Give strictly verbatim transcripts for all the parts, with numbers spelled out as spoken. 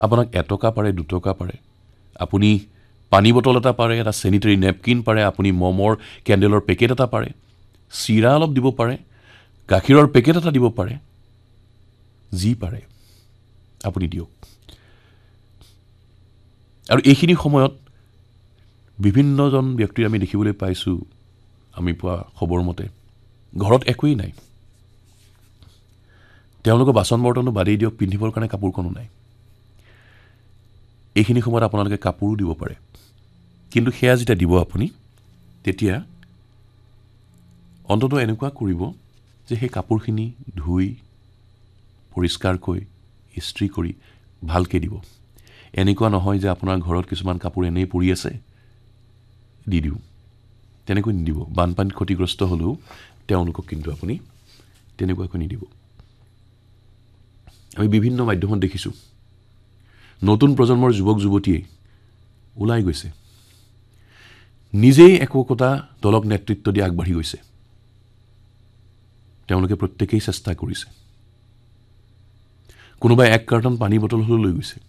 আপোনাক এটকা পাৰে দুটকা পাৰে আপুনি পানী বটল এটা পাৰে এটা চেনিটাৰী নেপকিন পাৰে আপুনি মমৰ কেণ্ডেলৰ পেকেট এটা পাৰে চিৰা অলপ দিব পাৰে গাখীৰৰ পেকেট এটা দিব পাৰে যি পাৰে আপুনি দিয়ক আৰু এইখিনি সময়ত বিভিন্নজন ব্যক্তিৰ আমি দেখিবলৈ পাইছোঁ আমি পোৱা খবৰ মতে ঘৰত একোৱেই নাই তেওঁলোকৰ বাচন বৰ্তনো বাদেই দিয়ক পিন্ধিবৰ কাৰণে কাপোৰখনো নাই এইখিনি সময়ত আপোনালোকে কাপোৰো দিব পাৰে কিন্তু সেয়া যেতিয়া দিব আপুনি তেতিয়া অন্তত এনেকুৱা কৰিব যে সেই কাপোৰখিনি ধুই পৰিষ্কাৰকৈ ইস্ত্ৰি কৰি ভালকৈ দিব এনেকুৱা নহয় যে আপোনাৰ ঘৰত কিছুমান কাপোৰ এনেই পৰি আছে দি দিওঁ তেনেকৈ নিদিব বানপানীত ক্ষতিগ্ৰস্ত হ'লেও তেওঁলোকক কিন্তু আপুনি তেনেকুৱাকৈ নিদিব আমি বিভিন্ন মাধ্যমত দেখিছোঁ নতুন প্ৰজন্মৰ যুৱক যুৱতীয়ে ওলাই গৈছে নিজেই একোটা দলক নেতৃত্ব দি আগবাঢ়ি গৈছে তেওঁলোকে প্ৰত্যেকেই চেষ্টা কৰিছে কোনোবাই এক কাৰ্টন পানী বটল হ'লেও লৈ গৈছে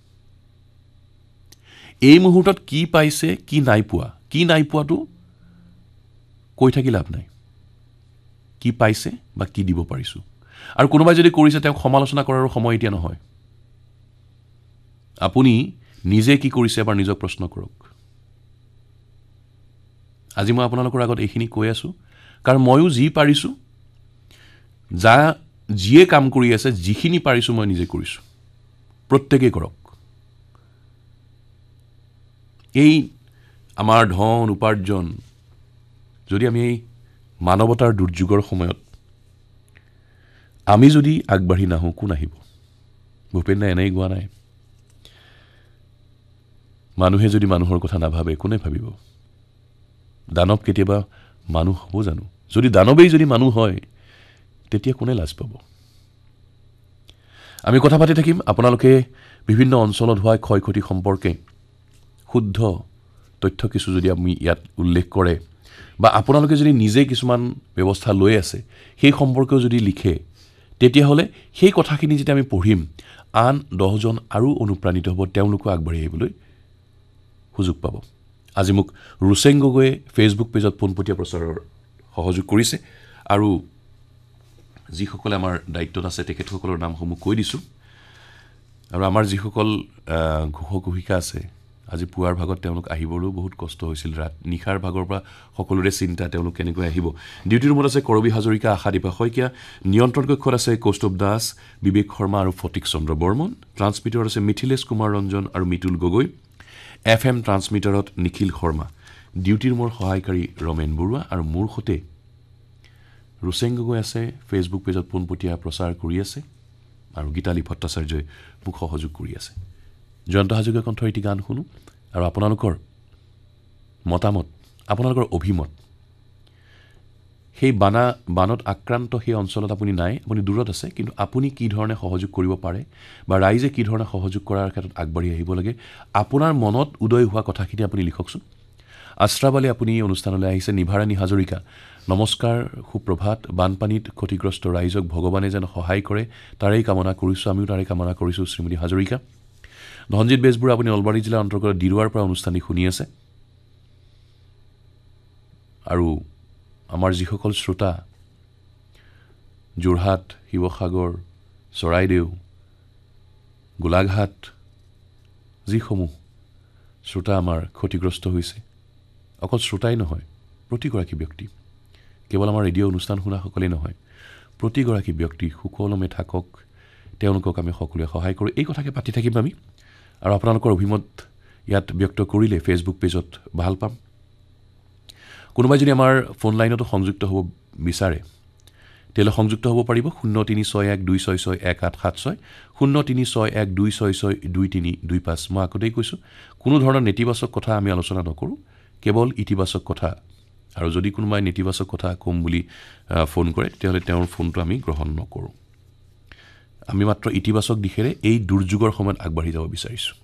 এই মুহূৰ্তত কি পাইছে কি নাই পোৱা কি নাই পোৱাটো কৈ থাকি লাভ নাই কি পাইছে বা কি দিব পাৰিছো আৰু কোনোবাই যদি কৰিছে তেওঁক সমালোচনা কৰাৰ সময় এতিয়া নহয় আপুনি নিজে কি কৰিছে এবাৰ নিজক প্ৰশ্ন কৰক আজি মই আপোনালোকৰ আগত এইখিনি কৈ আছো কাৰণ ময়ো যি পাৰিছো যা যিয়ে কাম কৰি আছে যিখিনি পাৰিছো মই নিজে কৰিছো প্ৰত্যেকেই কৰক এই আমাৰ ধন উপাৰ্জন যদি আমি এই মানৱতাৰ দুৰ্যোগৰ সময়ত আমি যদি আগবাঢ়ি নাহো কোন আহিব ভূপেন দাই এনেই গোৱা নাই মানুহে যদি মানুহৰ কথা নাভাবে কোনে ভাবিব দানৱ কেতিয়াবা মানুহ হ'ব জানো যদি দানৱেই যদি মানুহ হয় তেতিয়া কোনে লাজ পাব আমি কথা পাতি থাকিম আপোনালোকে বিভিন্ন অঞ্চলত হোৱা ক্ষয়ক্ষতি সম্পৰ্কে শুদ্ধ তথ্য কিছু যদি আমি ইয়াত উল্লেখ কৰে বা আপোনালোকে যদি নিজে কিছুমান ব্যৱস্থা লৈ আছে সেই সম্পৰ্কেও যদি লিখে তেতিয়াহ'লে সেই কথাখিনি যেতিয়া আমি পঢ়িম আন দহজন আৰু অনুপ্ৰাণিত হ'ব তেওঁলোকো আগবাঢ়ি আহিবলৈ সুযোগ পাব আজি মোক ৰুচেং গগৈয়ে ফেচবুক পেজত পোনপটীয়া প্ৰচাৰৰ সহযোগ কৰিছে আৰু যিসকলে আমাৰ দায়িত্বত আছে তেখেতসকলৰ নামসমূহ কৈ দিছোঁ আৰু আমাৰ যিসকল ঘোষক ঘোষিকা আছে আজি পুৱাৰ ভাগত তেওঁলোক আহিবলৈও বহুত কষ্ট হৈছিল ৰাত নিশাৰ ভাগৰ পৰা সকলোৰে চিন্তা তেওঁলোক কেনেকৈ আহিব ডিউটি ৰুমত আছে কৰবী হাজৰিকা আশাদীপা শইকীয়া নিয়ন্ত্ৰণ কক্ষত আছে কৌস্তৱ দাস বিবেক শৰ্মা আৰু ফটিক চন্দ্ৰ বৰ্মন ট্ৰান্সমিটাৰত আছে মিথিলেশ কুমাৰ ৰঞ্জন আৰু Mitul Gogoi F M ট্ৰান্সমিটাৰত Nikhil Sharma duty ৰুমৰ সহায়কাৰী ৰমেন বৰুৱা আৰু মোৰ সৈতে ৰুচেং গগৈ আছে ফেচবুক পেজত পোনপটীয়া প্ৰচাৰ কৰি আছে আৰু গীতালী ভট্টাচাৰ্যই মোক সহযোগ কৰি আছে জয়ন্ত হাজৰিকাৰ কণ্ঠৰ এটি গান শুনো আৰু আপোনালোকৰ মতামত আপোনালোকৰ অভিমত সেই বানা বানত আক্ৰান্ত সেই অঞ্চলত আপুনি নাই আপুনি দূৰত আছে কিন্তু আপুনি কি ধৰণে সহযোগ কৰিব পাৰে বা ৰাইজে কি ধৰণে সহযোগ কৰাৰ ক্ষেত্ৰত আগবাঢ়ি আহিব লাগে আপোনাৰ মনত উদয় হোৱা কথাখিনি আপুনি লিখকচোন আশ্ৰাব আলী আপুনি অনুষ্ঠানলৈ আহিছে নিভাৰাণী হাজৰিকা নমস্কাৰ সুপ্ৰভাত বানপানীত ক্ষতিগ্ৰস্ত ৰাইজক ভগৱানে যেন সহায় কৰে তাৰেই কামনা কৰিছোঁ আমিও তাৰেই কামনা কৰিছোঁ শ্ৰীমতী হাজৰিকা ধনজিৎ বেজবৰুৱা আপুনি নলবাৰী জিলাৰ অন্তৰ্গত দিৰুৱাৰ পৰা অনুষ্ঠানটি শুনি আছে আৰু আমাৰ যিসকল শ্ৰোতা যোৰহাট শিৱসাগৰ চৰাইদেউ গোলাঘাট যিসমূহ শ্ৰোতা আমাৰ ক্ষতিগ্ৰস্ত হৈছে অকল শ্ৰোতাই নহয় প্ৰতিগৰাকী ব্যক্তি কেৱল আমাৰ ৰেডিঅ' অনুষ্ঠান শুনাসকলেই নহয় প্ৰতিগৰাকী ব্যক্তি সুকলমে থাকক তেওঁলোকক আমি সকলোৱে সহায় কৰোঁ এই কথাকে পাতি থাকিম আমি আৰু আপোনালোকৰ অভিমত ইয়াত ব্যক্ত কৰিলে ফেচবুক পেজত ভাল পাম কোনোবাই যদি আমাৰ ফোন লাইনতো সংযুক্ত হ'ব বিচাৰে তেতিয়াহ'লে সংযুক্ত হ'ব পাৰিব শূন্য তিনি ছয় এক দুই ছয় ছয় এক আঠ সাত ছয় শূন্য তিনি ছয় এক দুই ছয় ছয় দুই তিনি দুই পাঁচ মই আগতেই কৈছোঁ কোনো ধৰণৰ নেতিবাচক কথা আমি আলোচনা নকৰোঁ কেৱল ইতিবাচক কথা আৰু যদি কোনোবাই নেতিবাচক কথা কম বুলি ফোন কৰে তেতিয়াহ'লে তেওঁৰ ফোনটো আমি গ্ৰহণ নকৰোঁ আমি মাত্ৰ ইতিবাচক দিশেৰে এই দুৰ্যোগৰ সময়ত আগবাঢ়ি যাব বিচাৰিছোঁ